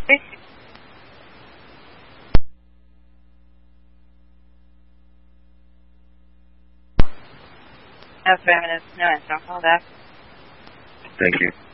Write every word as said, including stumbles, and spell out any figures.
Affirmative. No answer. I'll call back. Thank you.